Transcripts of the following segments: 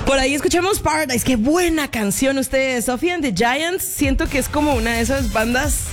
Por ahí escuchamos Paradise. Qué buena canción ustedes. Sophie and the Giants. Siento que es como una de esas bandas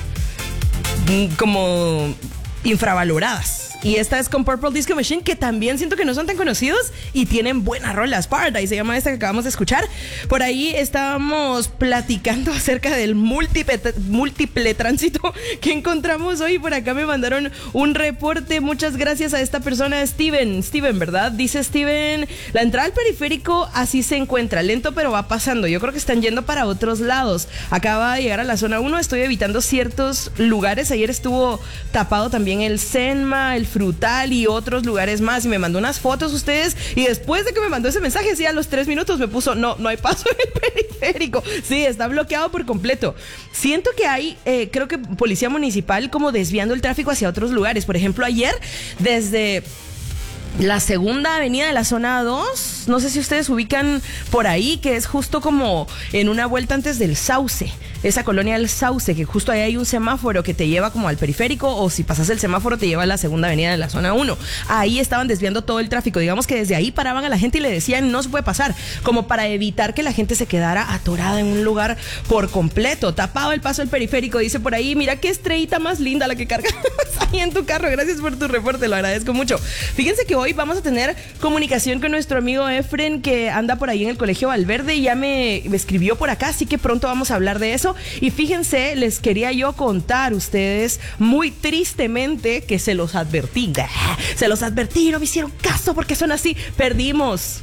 como infravaloradas. Y esta es con Purple Disco Machine, que también siento que no son tan conocidos y tienen buenas rolas. Paradise se llama esta que acabamos de escuchar. Por ahí estábamos platicando acerca del múltiple tránsito que encontramos hoy. Por acá me mandaron un reporte. Muchas gracias a esta persona, Steven, ¿verdad? Dice Steven, la entrada al periférico así se encuentra, lento pero va pasando. Yo creo que están yendo para otros lados. Acaba de llegar a la zona 1, estoy evitando ciertos lugares. Ayer estuvo tapado también el Senma, el Frutal y otros lugares más, y me mandó unas fotos ustedes, y después de que me mandó ese mensaje, sí, a los 3 minutos me puso, no hay paso en el periférico. Sí, está bloqueado por completo. Siento que hay, creo que policía municipal como desviando el tráfico hacia otros lugares. Por ejemplo, ayer, desde la segunda avenida de la zona 2, no sé si ustedes ubican por ahí, que es justo como en una vuelta antes del Sauce, esa colonia del Sauce, que justo ahí hay un semáforo que te lleva como al periférico, o si pasas el semáforo te lleva a la segunda avenida de la zona 1. Ahí estaban desviando todo el tráfico, digamos que desde ahí paraban a la gente y le decían no se puede pasar, como para evitar que la gente se quedara atorada en un lugar por completo. Tapado el paso del periférico, dice por ahí, mira qué estrellita más linda la que cargas ahí en tu carro. Gracias por tu reporte, lo agradezco mucho. Fíjense que hoy vamos a tener comunicación con nuestro amigo Efren, que anda por ahí en el Colegio Valverde, y ya me escribió por acá, así que pronto vamos a hablar de eso. Y fíjense, les quería yo contar ustedes muy tristemente que se los advertí, no me hicieron caso porque son así. Perdimos,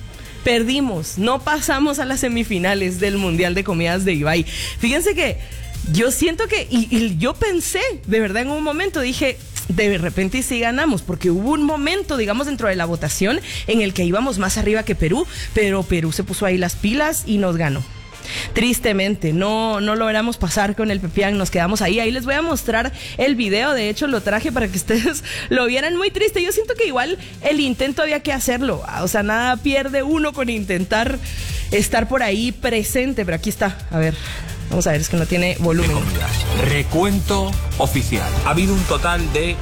no pasamos a las semifinales del Mundial de Comidas de Ibai. Fíjense que yo siento que, y yo pensé, de verdad, en un momento dije, de repente sí ganamos, porque hubo un momento, digamos, dentro de la votación en el que íbamos más arriba que Perú, pero Perú se puso ahí las pilas y nos ganó. Tristemente, no logramos pasar con el Pepián, nos quedamos ahí. Ahí les voy a mostrar el video, de hecho lo traje para que ustedes lo vieran. Muy triste, yo siento que igual el intento había que hacerlo, o sea, nada pierde uno con intentar estar por ahí presente, pero aquí está, a ver. Vamos a ver, es que no tiene volumen. Recuento oficial. Ha habido un total de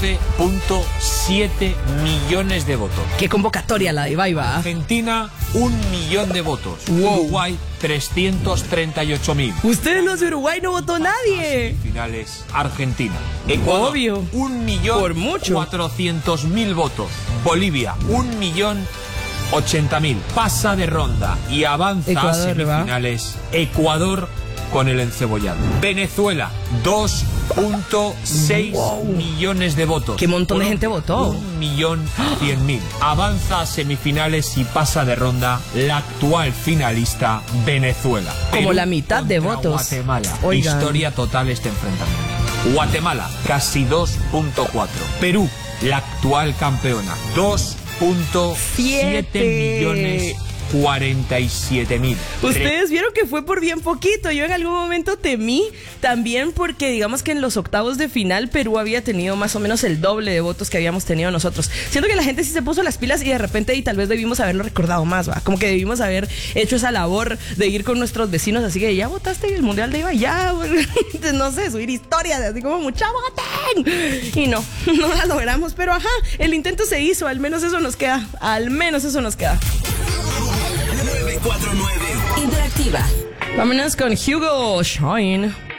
12.7 millones de votos. Qué convocatoria la de Ibai, va. Argentina, 1 millón de votos. Wow. Uruguay, 338.000. Ustedes los de Uruguay no votó nadie. Finales, Argentina. Ecuador, obvio. 1.400.000 votos. Bolivia, 1.080.000. Pasa de ronda y avanza Ecuador, a semifinales. Ecuador con el encebollado. Venezuela, 2.6 millones de votos. Qué montón de gente votó. 1.100.000. Avanza a semifinales y pasa de ronda la actual finalista, Venezuela. Como Perú la mitad de contra votos. Guatemala. Oigan. Historia total este enfrentamiento. Guatemala, casi 2.4. Perú, la actual campeona, 2.7 millones 47.000. Ustedes vieron que fue por bien poquito. Yo en algún momento temí también porque digamos que en los octavos de final Perú había tenido más o menos el doble de votos que habíamos tenido nosotros. Siento que la gente sí se puso las pilas y de repente y tal vez debimos haberlo recordado más, va. Como que debimos haber hecho esa labor de ir con nuestros vecinos, así que ya votaste en el Mundial de Ibai, ya, no sé, subir historias así como mucha voten. Y no la logramos, pero ajá, el intento se hizo, al menos eso nos queda. 949 Interactiva. Vámonos con Hugo Shine.